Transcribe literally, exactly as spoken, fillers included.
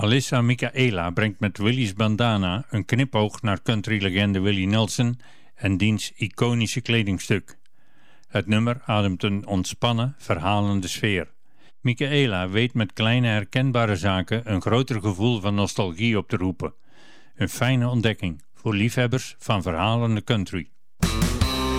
Alyssa Michaela brengt met Willie's Bandana een knipoog naar countrylegende Willie Nelson en diens iconische kledingstuk. Het nummer ademt een ontspannen, verhalende sfeer. Michaela weet met kleine herkenbare zaken een groter gevoel van nostalgie op te roepen. Een fijne ontdekking voor liefhebbers van verhalende country.